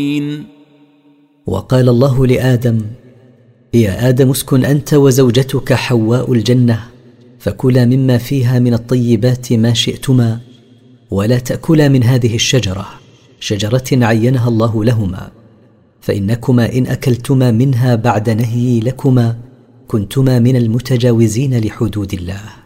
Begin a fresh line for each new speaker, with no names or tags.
وقال الله لآدم: يا آدم اسكن أنت وزوجتك حواء الجنة، فكلا مما فيها من الطيبات ما شئتما، ولا تأكلا من هذه الشجرة، شجرة عينها الله لهما، فإنكما إن أكلتما منها بعد نهيي لكما كنتما من المتجاوزين لحدود الله.